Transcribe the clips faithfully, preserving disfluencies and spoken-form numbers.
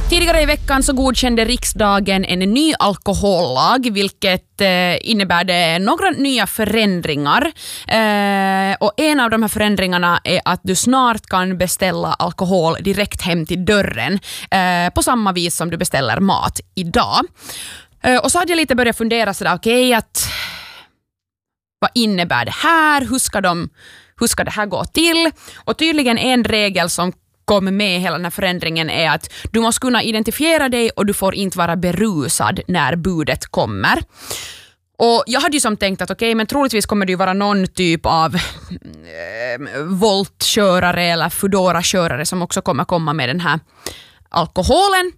Tidigare i veckan så godkände riksdagen en ny alkohollag, vilket eh, innebär det några nya förändringar. Eh, och en av de här förändringarna är att du snart kan beställa alkohol direkt hem till dörren, eh, på samma vis som du beställer mat idag. Eh, och så hade jag lite börjat fundera sådär, okej, okay, att vad innebär det här? Hur ska, de, hur ska det här gå till? Och tydligen en regel som kommer med hela den här förändringen är att du måste kunna identifiera dig och du får inte vara berusad när budet kommer. Och jag hade ju som tänkt att okej, okay, men troligtvis kommer det ju vara någon typ av eh, voltkörare eller Foodora-körare som också kommer komma med den här alkoholen.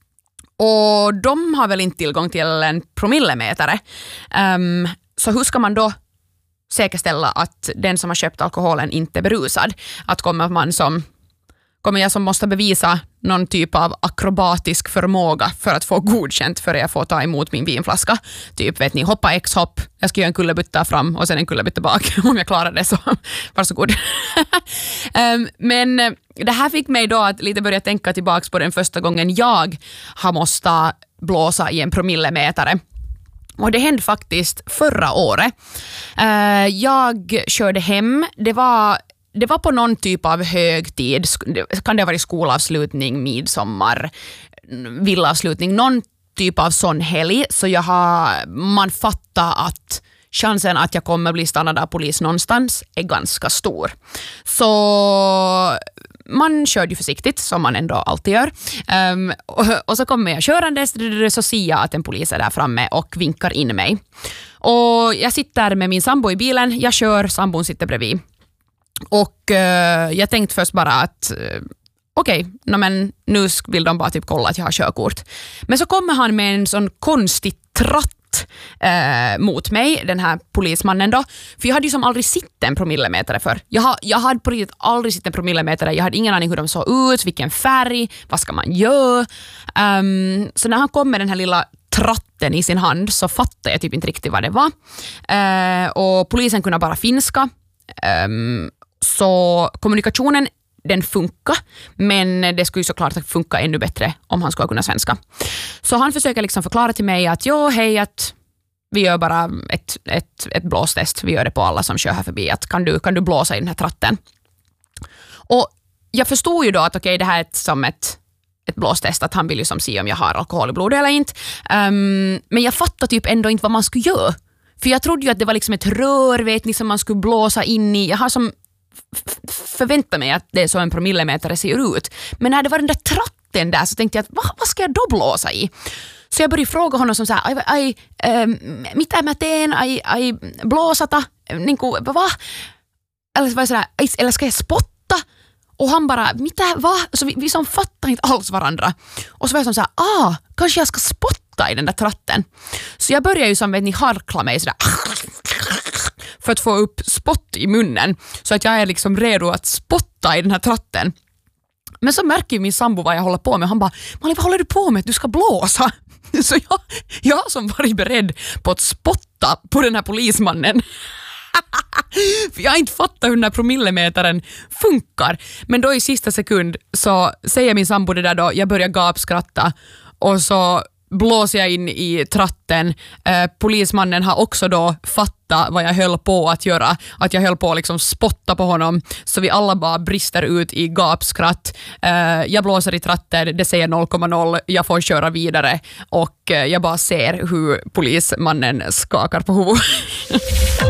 Och de har väl inte tillgång till en promillemätare. Um, så hur ska man då säkerställa att den som har köpt alkoholen inte är berusad? Att kommer man som Kommer jag som måste bevisa någon typ av akrobatisk förmåga för att få godkänt för att jag får ta emot min vinflaska. Typ, vet ni, hoppa X-hopp. Jag ska göra en kullerbytta fram och sen en kullerbytta bak. Om jag klarar det så varsågod. um, men det här fick mig då att lite börja tänka tillbaka på den första gången jag har måste blåsa i en promillemätare. Och det hände faktiskt förra året. Uh, jag körde hem. Det var... Det var på någon typ av högtid, kan det vara skolavslutning, midsommar, villavslutning, någon typ av sån helg. Så jag har, man fattar att chansen att jag kommer bli stannad av polis någonstans är ganska stor. Så man körde ju försiktigt, som man ändå alltid gör. Um, och, och så kommer jag körandes, så ser jag att en polis är där framme och vinkar in mig. Och jag sitter med min sambo i bilen, jag kör, sambon sitter bredvid. Och uh, jag tänkte först bara att uh, okej, okay, no, men nu vill de bara typ kolla att jag har körkort. Men så kommer han med en sån konstig tratt uh, mot mig, den här polismannen då. För jag hade ju som aldrig sett en promillemätare för. Jag, ha, jag hade på riktigt aldrig sett en promillemätare. Jag hade ingen aning hur de såg ut, vilken färg, vad ska man göra. Um, så när han kom med den här lilla tratten i sin hand så fattade jag typ inte riktigt vad det var. Uh, och polisen kunde bara finska. Um, Så kommunikationen, den funkar, men det skulle ju såklart funka ännu bättre om han skulle kunna svenska. Så han försöker liksom förklara till mig att jo, hej, att vi gör bara ett, ett, ett blåstest. Vi gör det på alla som kör här förbi. Att kan du, kan du blåsa i den här tratten? Och jag förstod ju då att okej, okay, det här är ett, som ett, ett blåstest. Att han vill ju som se om jag har alkohol i blodet eller inte. Um, men jag fattar typ ändå inte vad man skulle göra. För jag trodde ju att det var liksom ett rör, vet ni, som man skulle blåsa in i. Jag har som förväntat mig att det är så en promillemätare ser ut. Men när det var den där tratten där så tänkte jag att vad, vad ska jag då blåsa i? Så jag började fråga honom som så här, ai, ai, ähm, mitä mä teen, ai, ai blåsata, niinku, va? Eller, så var jag sådär, eller ska jag spotta? Och han bara, mitä, va? Så vi, vi som fattar inte alls varandra. Och så var jag som så här, ah, kanske jag ska spotta i den där tratten. Så jag började ju som, vet ni, harkla mig sådär för att få upp spott i munnen så att jag är liksom redo att spotta i den här tratten. Men så märker ju min sambo vad jag håller på med. Han bara, Malin, vad håller du på med? Du ska blåsa. Så jag, jag har som varit beredd på att spotta på den här polismannen. För jag har inte fattat hur den här promillemätaren funkar. Men då i sista sekund så säger min sambo det där då, jag börjar gapskratta och så blåser jag in i tratten. Eh, polismannen har också då fattat vad jag höll på att göra. Att jag höll på att liksom spotta på honom. Så vi alla bara brister ut i gapskratt. Eh, jag blåser i tratten, det säger noll komma noll. Jag får köra vidare. Och eh, jag bara ser hur polismannen skakar på huvudet.